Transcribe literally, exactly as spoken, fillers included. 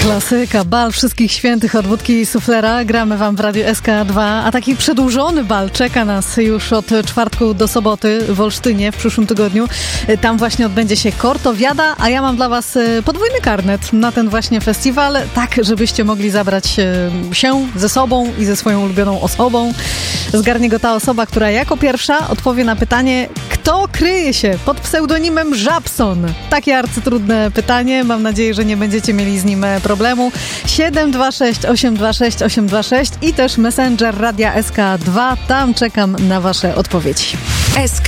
Klasyka, bal wszystkich świętych od wódki i suflera. Gramy wam w Radiu S K dwa, a taki przedłużony bal czeka nas już od czwartku do soboty w Olsztynie w przyszłym tygodniu. Tam właśnie odbędzie się Kortowiada, a ja mam dla was podwójny karnet na ten właśnie festiwal, tak żebyście mogli zabrać się ze sobą i ze swoją ulubioną osobą. Zgarnie go ta osoba, która jako pierwsza odpowie na pytanie, kto kryje się pod pseudonimem Żabson. Takie arcytrudne pytanie, mam nadzieję, że nie będziecie mieli z nim problemu. siedem dwa sześć osiem dwa sześć osiem dwa sześć i też Messenger Radia S K dwa. Tam czekam na wasze odpowiedzi.